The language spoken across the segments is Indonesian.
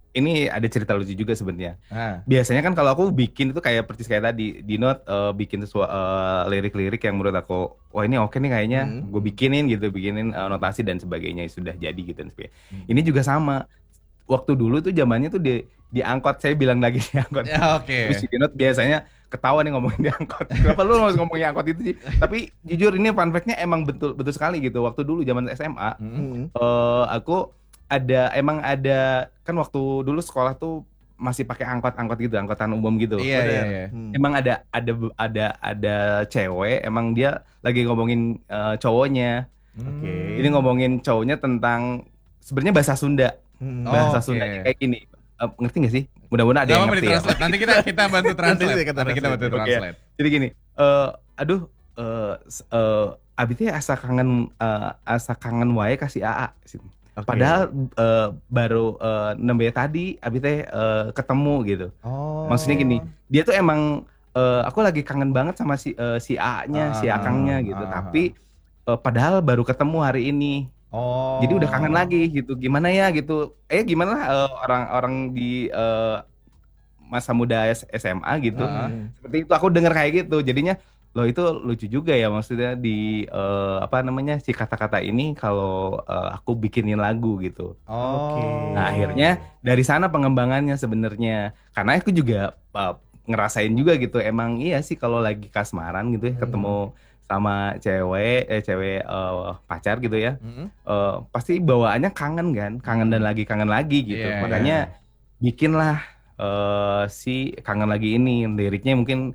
ini ada cerita lucu juga sebenarnya. Ah. Biasanya kan kalau aku bikin itu kayak persis kayak tadi di note, bikin lirik-lirik yang menurut aku wah ini oke nih kayaknya gue bikinin gitu, bikinin notasi dan sebagainya sudah jadi gitu dan sebagainya. Ini juga sama. Waktu dulu tuh zamannya tuh di angkot, saya bilang lagi di angkot. Ya Tapi si oke. Dinot biasanya ketawa nih ngomongin di angkot. Kenapa lu harus ngomongin angkot itu sih? Tapi jujur ini fun fact-nya emang betul betul sekali gitu. Waktu dulu zaman SMA, Hmm. aku emang ada kan waktu dulu sekolah tuh masih pakai angkot-angkot gitu, angkutan umum gitu. Iya iya Bener. iya. Emang ada cewek, emang dia lagi ngomongin cowoknya. Oke. Ini ngomongin cowoknya tentang sebenarnya bahasa Sunda. Bahasa Oke. Sundanya kayak gini. Ngerti gak sih? Mudah-mudahan ada Gak yang apa-apa ngerti ya. ditranslate. Nanti kita bantu translate. Nanti kita Nanti kita bantu Oke ya. translate. Jadi gini, aduh, abi teh asa kangen wae kasih AA. Oke. Padahal baru nembe tadi abi teh ketemu gitu. Oh. Maksudnya gini, dia tuh emang aku lagi kangen banget sama si AA-nya, si Akangnya gitu. Tapi padahal baru ketemu hari ini. Oh. Jadi udah kangen lagi gitu. Gimana ya gitu. Gimana lah orang-orang di masa muda SMA gitu. Seperti itu aku dengar kayak gitu. Jadinya loh itu lucu juga ya maksudnya di apa namanya si kata-kata ini kalau aku bikinin lagu gitu. Oke. Nah, akhirnya dari sana pengembangannya sebenarnya. Karena aku juga ngerasain juga gitu. Emang iya sih kalau lagi kasmaran gitu ya ketemu sama cewek pacar gitu ya. Pasti bawaannya kangen kan, kangen dan lagi kangen lagi gitu. Iya, Makanya bikinlah si kangen lagi ini liriknya mungkin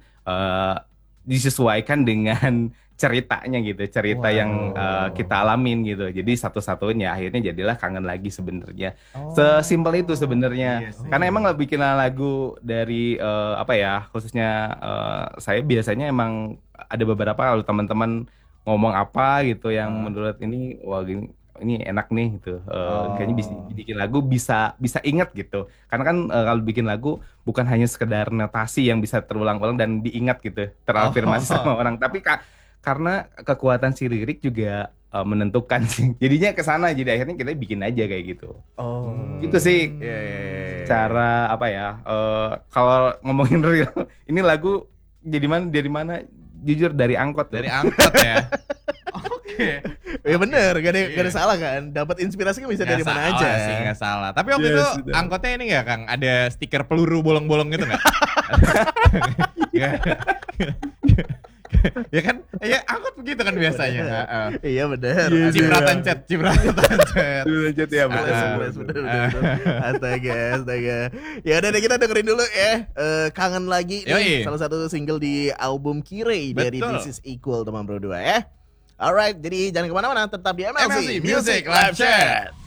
disesuaikan dengan ceritanya gitu, cerita yang kita alamin gitu. Jadi satu-satunya akhirnya jadilah kangen lagi sebenarnya. Sesimpel itu sebenarnya. Iya sih. Karena emang bikin lagu dari apa ya, khususnya saya biasanya emang ada beberapa kalau teman-teman ngomong apa gitu yang menurut ini wah gini ini enak nih gitu. Kayaknya bisa bikin lagu bisa bisa inget gitu. Karena kan kalau bikin lagu bukan hanya sekedar notasi yang bisa terulang-ulang dan diingat gitu, terafirmasi sama orang. Tapi karena kekuatan si lirik juga menentukan sih. Jadinya ke sana jadi akhirnya kita bikin aja kayak gitu. Oh. Gitu sih Iya iya iya. cara apa ya? Kalau ngomongin real, ini lagu dari mana? Jujur dari angkot tuh. Dari angkot ya. Oke. Ya bener, gak ada salah kan. Dapat inspirasinya bisa dari Nggak mana salah aja. sih, nggak salah. Tapi waktu Yes, itu betul. angkotnya ini nggak Kang? Ada stiker peluru bolong-bolong gitu nggak? Nggak. Ya kan? Ya angkot begitu kan biasanya. Heeh. Iya bener. Yes, Cipratan cat, cipratan cat. Dulu lanjut ya, betul. Bener. Astaga, astaga. Ya udah deh kita dengerin dulu ya. Kangen lagi nih, Yoi. salah satu single di album Kirei dari Betul. This Is Equal teman berdua ya. Alright, jadi jangan kemana-mana, tetap di MLC MLC Music Live Chat.